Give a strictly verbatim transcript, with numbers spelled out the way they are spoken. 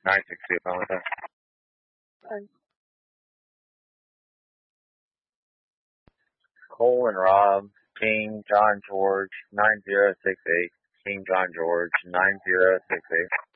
nine six two, phone with them. Fine. Cole and Rob, King John George, nine zero six eight. King John George, nine zero six eight.